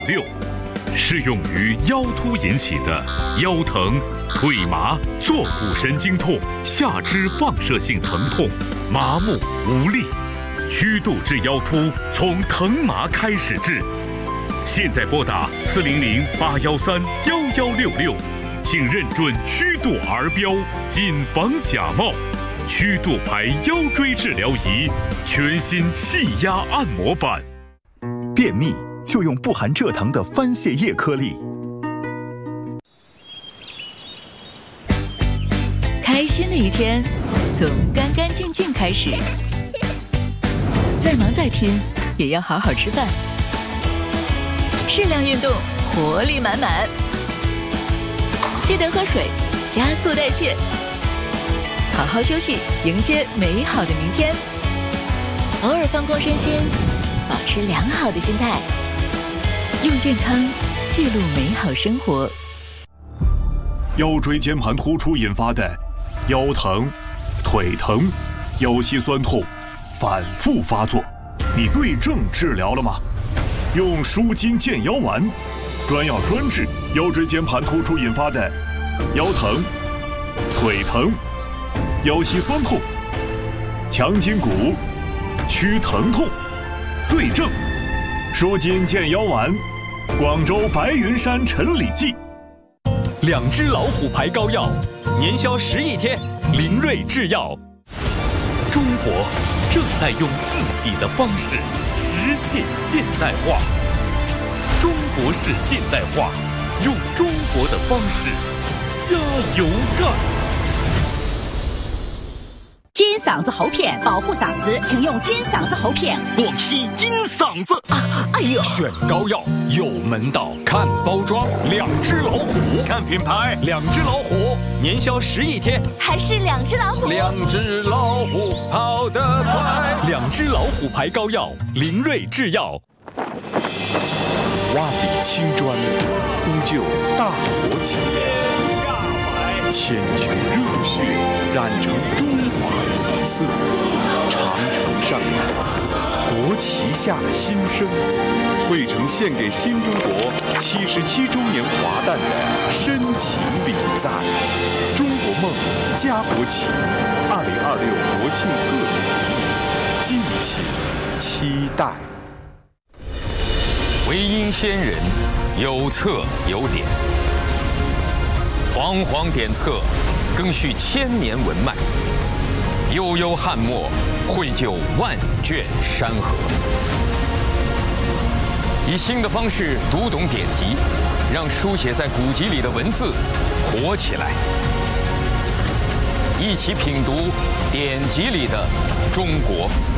6，适用于腰突引起的腰疼、腿麻、坐骨神经痛、下肢放射性疼痛、麻木无力。虚度治腰突，从疼麻开始治。现在拨打400-813-1166，请认准虚度儿标，谨防假冒。虚度牌腰椎治疗仪，全新气压按摩版。 便秘就用不含蔗糖的番泻叶颗粒。 开心的一天，从干干净净开始。再忙再拼，也要好好吃饭。适量运动，活力满满。记得喝水，加速代谢。好好休息，迎接美好的明天。偶尔放空身心，保持良好的心态，用健康记录美好生活。 腰椎间盘突出引发的腰疼、腿疼、腰膝酸痛反复发作，你对症治疗了吗？用舒筋健腰丸，专药专治腰椎间盘突出引发的腰疼、腿疼、腰膝酸痛，强筋骨，祛疼痛，对症。舒筋健腰丸，广州白云山陈李记。 2只老虎牌膏药，年销11亿天，林瑞制药。 中国正在用自己的方式实现现代化，中国式现代化，用中国的方式加油干！ 金嗓子喉片保护嗓子，请用金嗓子喉片。 广西金嗓子，哎呀！选膏药有门道，看包装，2只老虎，看品牌，2只老虎，年销11亿天， 还是2只老虎 ，2只老虎跑得快，2只老虎牌膏药，林瑞制药。 挖笔青砖，铺就大国企业，千秋热血染成中华底色，长城上面国旗下的心声，汇成献给新中国77周年华诞的深情礼赞。中国梦家国情，2026国庆个人节目，敬请期待。 唯因先人，有策有典，煌煌典册，更续1000年文脉；悠悠汉墨，绘就万卷山河。以新的方式读懂典籍，让书写在古籍里的文字活起来。一起品读典籍里的中国。